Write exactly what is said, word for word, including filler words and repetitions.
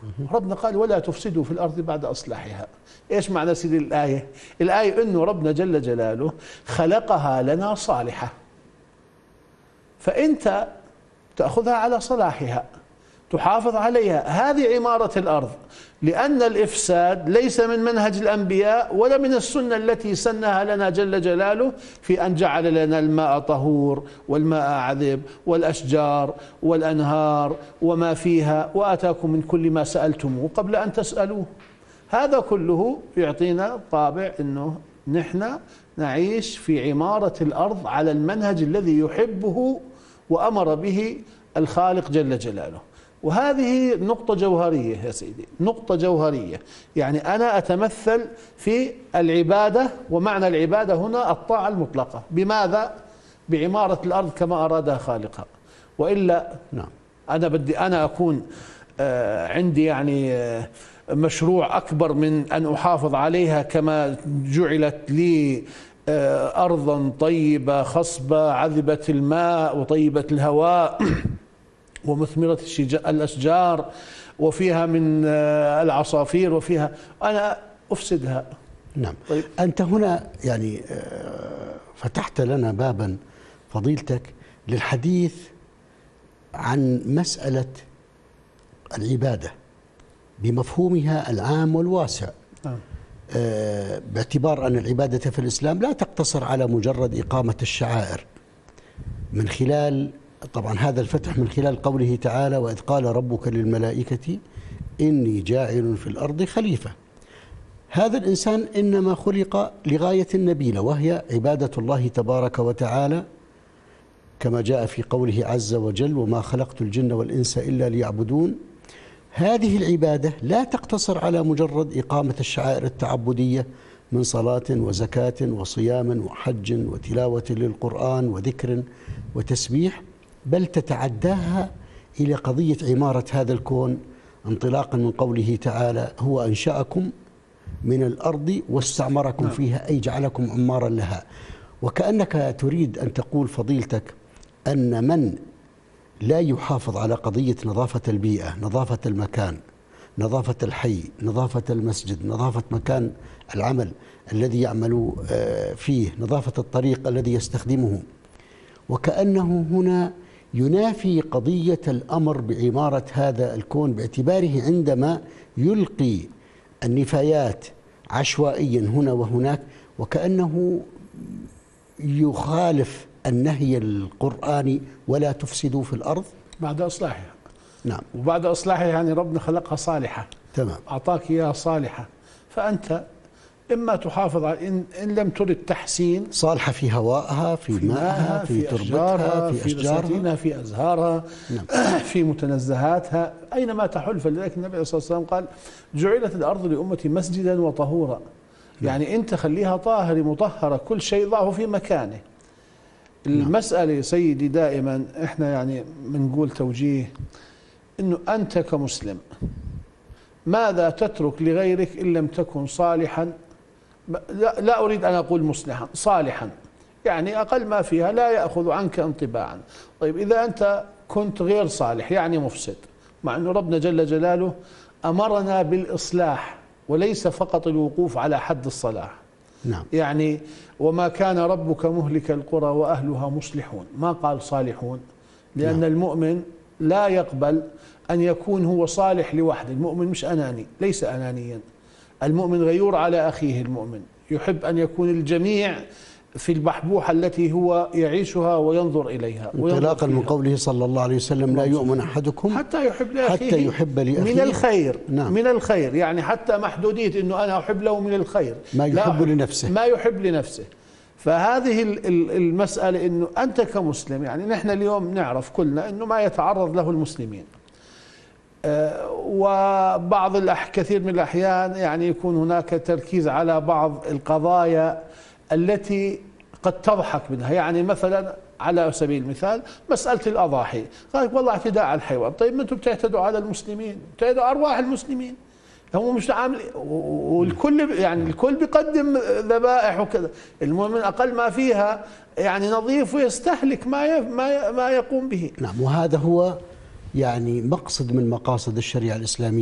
ربنا قال ولا تفسدوا في الأرض بعد إصلاحها. إيش معنى سيدي الآية؟ الآية إنه ربنا جل جلاله خلقها لنا صالحة، فأنت تأخذها على صلاحها، تحافظ عليها. هذه عمارة الأرض، لأن الإفساد ليس من منهج الأنبياء ولا من السنة التي سنها لنا جل جلاله في أن جعل لنا الماء طهور والماء عذب والأشجار والأنهار وما فيها، وآتاكم من كل ما سألتموه قبل أن تسألوه. هذا كله يعطينا طابع أنه نحن نعيش في عمارة الأرض على المنهج الذي يحبه وأمر به الخالق جل جلاله. وهذه نقطة جوهرية يا سيدي، نقطة جوهرية. يعني أنا أتمثل في العبادة، ومعنى العبادة هنا الطاعة المطلقة. بماذا؟ بعمارة الأرض كما أرادها خالقها. وإلا نعم. أنا بدي أنا أكون عندي يعني مشروع أكبر من أن أحافظ عليها كما جعلت لي أرضا طيبة خصبة عذبة الماء وطيبة الهواء ومثمرة الأشجار وفيها من العصافير وفيها، أنا أفسدها. نعم. طيب. أنت هنا يعني فتحت لنا بابا فضيلتك للحديث عن مسألة العبادة بمفهومها العام والواسع. نعم. باعتبار أن العبادة في الإسلام لا تقتصر على مجرد إقامة الشعائر، من خلال طبعا هذا الفتح من خلال قوله تعالى وإذ قال ربك للملائكة إني جاعل في الأرض خليفة. هذا الإنسان إنما خلق لغاية نبيلة، وهي عبادة الله تبارك وتعالى، كما جاء في قوله عز وجل وما خلقت الجن والإنس إلا ليعبدون. هذه العبادة لا تقتصر على مجرد إقامة الشعائر التعبدية من صلاة وزكاة وصيام وحج وتلاوة للقرآن وذكر وتسبيح، بل تتعداها إلى قضية عمارة هذا الكون، انطلاقا من قوله تعالى هو أنشأكم من الأرض واستعمركم فيها، أي جعلكم عمارا لها. وكأنك تريد أن تقول فضيلتك أن من لا يحافظ على قضية نظافة البيئة، نظافة المكان، نظافة الحي، نظافة المسجد، نظافة مكان العمل الذي يعمل فيه، نظافة الطريق الذي يستخدمه، وكأنه هنا ينافي قضية الأمر بعمارة هذا الكون، باعتباره عندما يلقي النفايات عشوائيا هنا وهناك، وكأنه يخالف النهي القرآني ولا تفسدوا في الأرض بعد إصلاحها. نعم. وبعد إصلاحها يعني ربنا خلقها صالحة، تمام، أعطاك إياها صالحة، فأنت إما تحافظ على إن, إن لم ترد تحسين، صالحة في هوائها، في, في مائها، في, في تربتها، في, في أشجارها، في أزهارها، نعم. في متنزهاتها، أينما تحل. فلذلك النبي صلى الله عليه وسلم قال جعلت الأرض لأمتي مسجدا وطهورا. نعم. يعني أنت خليها طاهرة مطهرة، كل شيء ضعه في مكانه. المسألة سيدي دائما إحنا يعني بنقول توجيه إنه أنت كمسلم ماذا تترك لغيرك إن لم تكن صالحا، لا, لا أريد أن أقول مصلحا، صالحا، يعني أقل ما فيها لا يأخذ عنك انطباعا. طيب إذا أنت كنت غير صالح يعني مفسد، مع أنه ربنا جل جلاله أمرنا بالإصلاح وليس فقط الوقوف على حد الصلاح. نعم. يعني وما كان ربك مهلك القرى وأهلها مصلحون، ما قال صالحون، لأن نعم. المؤمن لا يقبل أن يكون هو صالح لوحده. المؤمن مش أناني، ليس أنانيا. المؤمن غيور على أخيه المؤمن، يحب أن يكون الجميع في البحبوحة التي هو يعيشها وينظر إليها. انطلاقا من قوله صلى الله عليه وسلم لا يؤمن أحدكم حتى يحب لأخيه حتى يحب لأخيه من الخير. نعم. من الخير يعني حتى محدودية أنه أنا أحب له من الخير ما يحب لنفسه، ما يحب لنفسه. فهذه المسألة أنه أنت كمسلم، يعني نحن اليوم نعرف كلنا أنه ما يتعرض له المسلمين، وبعض الأح كثير من الأحيان يعني يكون هناك تركيز على بعض القضايا التي قد تضحك منها. يعني مثلا على سبيل المثال مسألة الأضاحي، قال والله اعتداء على الحيوان. طيب ما أنتم بتعتدوا على المسلمين، بتعتدوا أرواح المسلمين، هم مش عامل، والكل يعني الكل بيقدم ذبائح وكذا. المؤمن أقل ما فيها يعني نظيف ويستهلك ما ما ما يقوم به. نعم. وهذا هو يعني مقصد من مقاصد الشريعة الإسلامية.